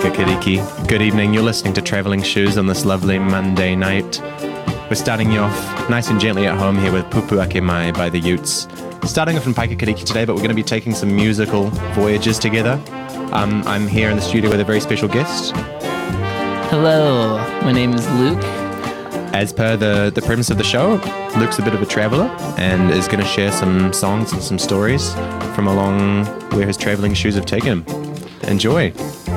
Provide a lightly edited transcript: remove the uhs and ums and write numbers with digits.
Paikakiriki. Good evening, you're listening to Travelling Shoes on this lovely Monday night. We're starting you off nice and gently at home here with Pupu Ake Mai by the Utes. Starting off in Paikakiriki today, but we're going to be taking some musical voyages together. I'm here in the studio with a very special guest. Hello, my name is Luke. As per the premise of the show, Luke's a bit of a traveller and is going to share some songs and some stories from along where his travelling shoes have taken him. Enjoy.